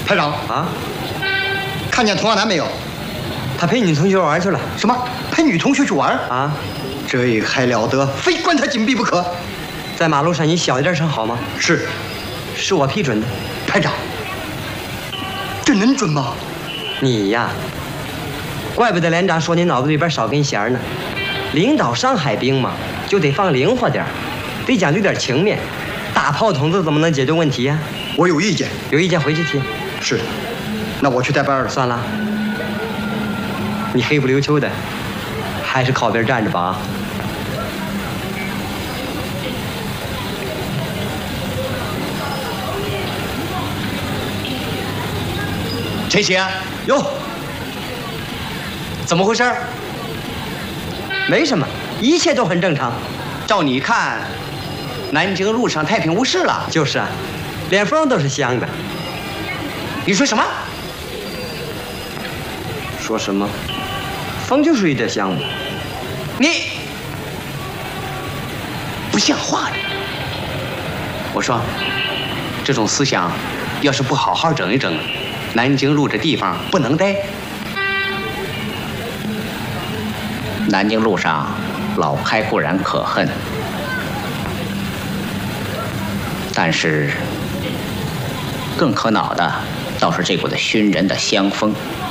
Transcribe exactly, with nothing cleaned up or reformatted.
排长啊， 看见童亚楠没有？ 他陪女同学玩去了。 什么？陪女同学去玩？ 啊， 这还了得！非关他禁闭不可。 在马路上你小一点声好吗？ 是， 是我批准的。 排长，这能准吗？ 你呀，怪不得连长说你脑子里边少根弦呢。领导上海兵嘛，就得放灵活点，得讲究点情面。大炮筒子怎么能解决问题呀？ 我有意见。 有意见回去提。 是，那我去带班了。 算了，你黑不溜秋的，还是靠边站着吧。 陈行， 哟， 怎么回事？ 没什么，一切都很正常。 照你看，南京路上太平无事了。 就是啊，连风都是香的。 你说什么？ 说什么？风就属于这香嘛。 你不像话的。我说，这种思想要是不好好整一整，南京路这地方不能待。南京路上老派固然可恨，但是更可恼的倒是这股子熏人的香风。